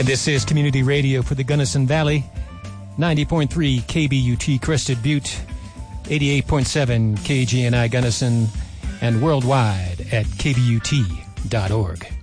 And this is Community Radio for the Gunnison Valley, 90.3 KBUT Crested Butte, 88.7 KGNI Gunnison, and worldwide at kbut.org.